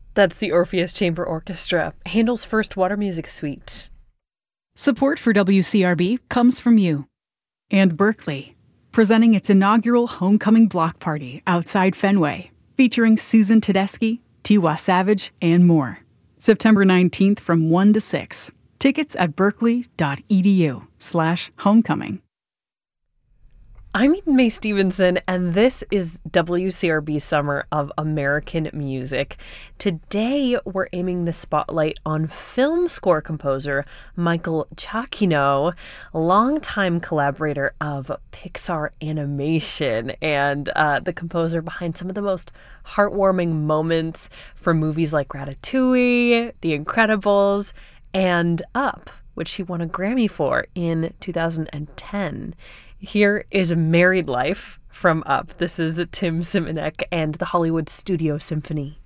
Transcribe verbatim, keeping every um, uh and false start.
That's the Orpheus Chamber Orchestra, Handel's first water music suite. Support for W C R B comes from you. And Berkeley, presenting its inaugural Homecoming Block Party outside Fenway, featuring Susan Tedeschi, Tiwa Savage, and more. September nineteenth from one to six. Tickets at berkeley.edu slash homecoming. I'm Eden Mae Stevenson, and this is W C R B Summer of American Music. Today, we're aiming the spotlight on film score composer Michael Giacchino, longtime collaborator of Pixar Animation, and uh, the composer behind some of the most heartwarming moments for movies like Ratatouille, The Incredibles, and Up, which he won a Grammy for in two thousand ten. Here is Married Life from Up. This is Tim Simonek and the Hollywood Studio Symphony.